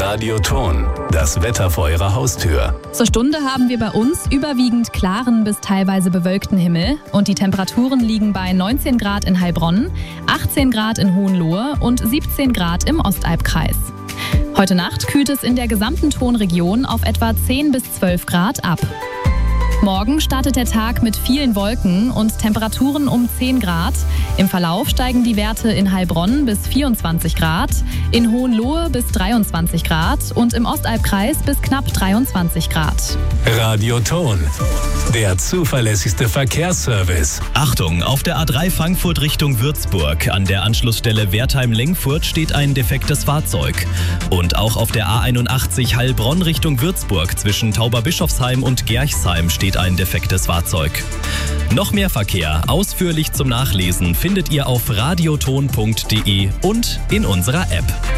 Radioton, das Wetter vor Ihrer Haustür. Zur Stunde haben wir bei uns überwiegend klaren bis teilweise bewölkten Himmel und die Temperaturen liegen bei 19 Grad in Heilbronn, 18 Grad in Hohenlohe und 17 Grad im Ostalbkreis. Heute Nacht kühlt es in der gesamten Tonregion auf etwa 10 bis 12 Grad ab. Morgen startet der Tag mit vielen Wolken und Temperaturen um 10 Grad. Im Verlauf steigen die Werte in Heilbronn bis 24 Grad, in Hohenlohe bis 23 Grad und im Ostalbkreis bis knapp 23 Grad. Radioton, der zuverlässigste Verkehrsservice. Achtung, auf der A3 Frankfurt Richtung Würzburg. An der Anschlussstelle Wertheim-Lengfurt steht ein defektes Fahrzeug. Und auch auf der A81 Heilbronn Richtung Würzburg zwischen Tauberbischofsheim und Gerchsheim steht ein defektes Fahrzeug. Noch mehr Verkehr, ausführlich zum Nachlesen, findet ihr auf radioton.de und in unserer App.